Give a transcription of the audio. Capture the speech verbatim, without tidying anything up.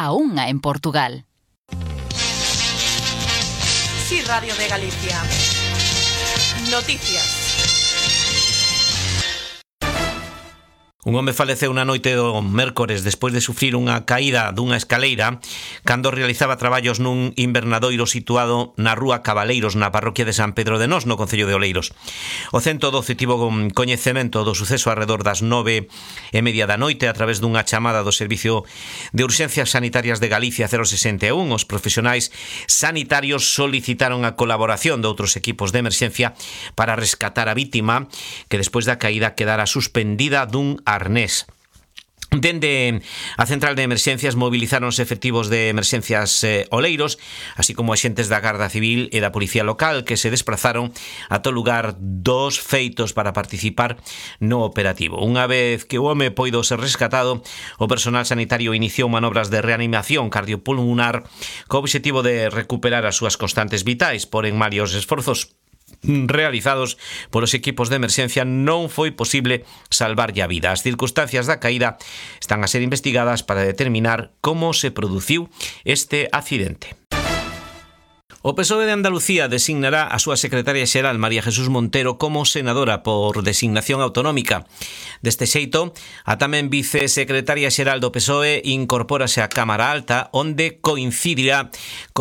a unha en Portugal. Sí, Radio de Galicia. Noticias. Un home faleceu na noite do mércores despois de sufrir unha caída dunha escaleira cando realizaba traballos nun invernadoiro situado na rúa Cabaleiros, na parroquia de San Pedro de Nós, no concello de Oleiros. O ciento doce tivo coñecemento do suceso arredor das nove e media da noite a través dunha chamada do Servicio de Urxencias Sanitarias de Galicia cero sesenta e un. Os profesionais sanitarios solicitaron a colaboración de outros equipos de emerxencia para rescatar a vítima, que despois da caída quedara suspendida dun arnés. Dende a central de emerxencias movilizaronse efectivos de emerxencias eh, Oleiros, así como axentes da Garda Civil e da Policía Local, que se desprazaron ata o lugar dos feitos para participar no operativo. Unha vez que o home poido ser rescatado, o personal sanitario iniciou manobras de reanimación cardiopulmonar co obxectivo de recuperar as súas constantes vitais, porén malia os esforzos realizados polos equipos de emerxencia non foi posible salvarlle a vida. As circunstancias da caída están a ser investigadas para determinar como se produciu este accidente. O P S O E de Andalucía designará a súa secretaria xeral María Jesús Montero como senadora por designación autonómica. Deste xeito, a tamén vicesecretaria xeral do P S O E incorpórase á Cámara Alta, onde coincidirá